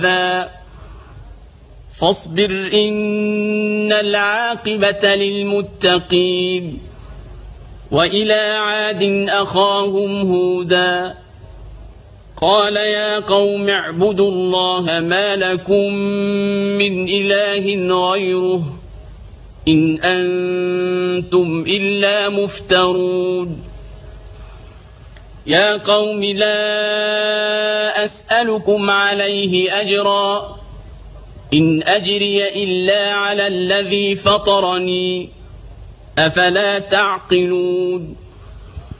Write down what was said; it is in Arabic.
فاصبر إن العاقبة للمتقين. وإلى عاد أخاهم هودا قال يا قوم اعبدوا الله ما لكم من إله غيره إن أنتم إلا مفترون. يا قوم لا أسألكم عليه أجرا إن أجري إلا على الذي فطرني أفلا تعقلون.